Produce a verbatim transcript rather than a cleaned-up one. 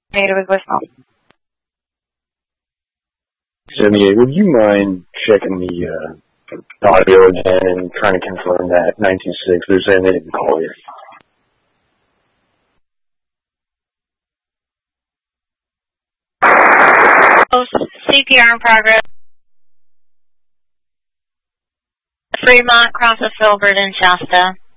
Made with voicemail. seventy-eight, would you mind checking the uh, audio again and trying to confirm that nine two six? They're saying they didn't call you. Oh, C P R in progress. Fremont, crosses Filbert and Shasta.